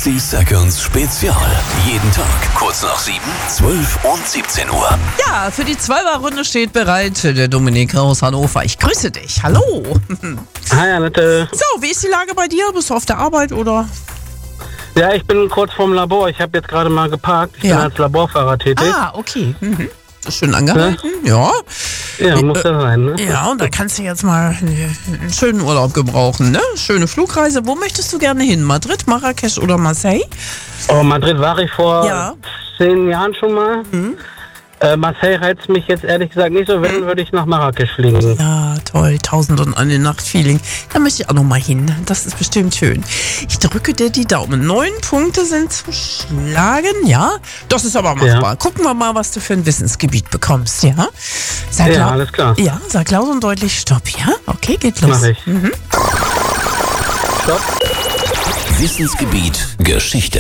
60 Seconds Spezial. Jeden Tag kurz nach 7, 12 und 17 Uhr. Ja, für die 12er-Runde steht bereit der Dominik aus Hannover. Ich grüße dich. Hallo. Hi Annette. So, wie ist die Lage bei dir? Bist du auf der Arbeit oder? Ja, ich bin kurz vorm Labor. Ich habe jetzt gerade mal geparkt. Ich bin als Laborfahrer tätig. Ah, okay. Schön angehalten, ja. Ja, muss ja sein, ne? Ja, und da kannst du jetzt mal einen schönen Urlaub gebrauchen, ne? Schöne Flugreise. Wo möchtest du gerne hin? Madrid, Marrakesch oder Marseille? Oh, Madrid war ich vor 10 Jahren schon mal. Marseille reizt mich jetzt ehrlich gesagt nicht so. Wenn, würde ich nach Marrakesch fliegen. Ja, toll. 1001 Nacht Feeling. Da möchte ich auch noch mal hin. Das ist bestimmt schön. Ich drücke dir die Daumen. 9 Punkte sind zu schlagen, ja? Das ist aber machbar. Ja. Gucken wir mal, was du für ein Wissensgebiet bekommst, ja? Ja, alles klar. Ja, sag laut und deutlich Stopp, ja? Okay, geht los. Mach ich. Stopp. Wissensgebiet Geschichte.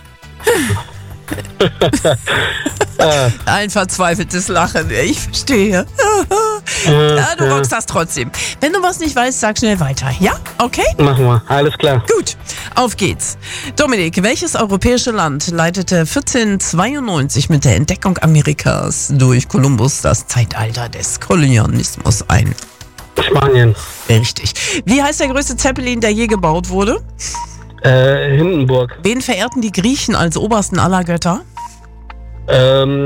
Ein verzweifeltes Lachen, ich verstehe. Ja, du rockst das trotzdem. Wenn du was nicht weißt, sag schnell weiter. Ja? Okay? Machen wir. Alles klar. Gut, auf geht's. Dominik, welches europäische Land leitete 1492 mit der Entdeckung Amerikas durch Kolumbus das Zeitalter des Kolonialismus ein? Spanien. Richtig. Wie heißt der größte Zeppelin, der je gebaut wurde? Hindenburg. Wen verehrten die Griechen als obersten aller Götter?